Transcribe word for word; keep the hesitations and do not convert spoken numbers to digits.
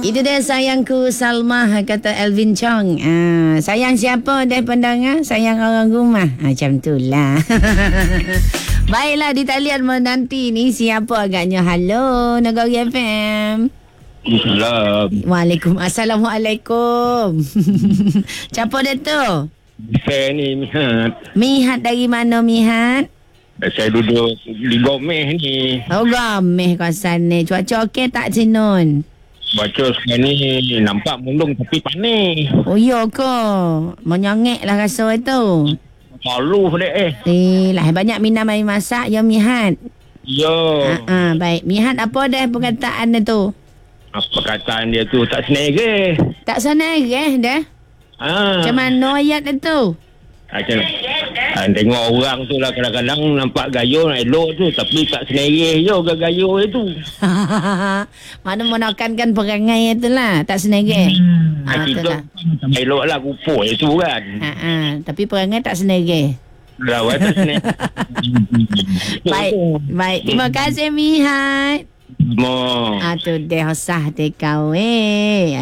Itu dia sayangku Salma, kata Elvin Chong. Ah, sayang siapa dia pandangan? Sayang orang rumah. Ah, macam tu lah. Baiklah, di talian menanti ni siapa agaknya? Halo, Negeri F M. Assalamualaikum. Waalaikumsalam. Waalaikum. Siapa dia tu? Saya ni Mihat. Mihat dari mana, Mihat? Saya duduk di Gomeh ni. Oh, Gomeh kawasan ni. Cuaca okey tak, Cinun? Baca sekarang ni nampak mendung tapi panas. Oh, ya ke? Menyengek lah rasa itu. Maluh dek eh. Eh, lah banyak minum air masak ya, Mihat. Ya. Ha, baik. Mihat, apa dah perkataan dia tu? Apa perkataan dia tu tak senegeh. Tak senegeh dah. Ha. Macam mana ayat dia tu? Macam ha, tengok orang tu lah kadang-kadang nampak gayung elok tu tapi tak senegeh je gayung itu. Mana menekankan kan perangai itu lah. Tak senegeh. Hmm. Ha, Kita itulah. elok lah kupur itu kan. Ha, ha. Tapi perangai tak senegeh. Lawan tak senegeh. Baik. Baik. Terima kasih, Mihat. Mo. Ah, tu dia hosah dia kau eh.